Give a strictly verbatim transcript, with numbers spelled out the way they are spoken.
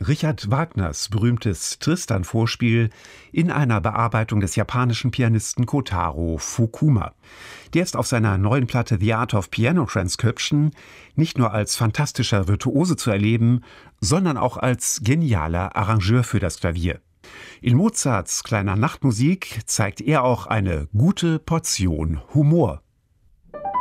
Richard Wagners berühmtes Tristan-Vorspiel in einer Bearbeitung des japanischen Pianisten Kotaro Fukuma. Der ist auf seiner neuen Platte The Art of Piano Transcription nicht nur als fantastischer Virtuose zu erleben, sondern auch als genialer Arrangeur für das Klavier. In Mozarts kleiner Nachtmusik zeigt er auch eine gute Portion Humor.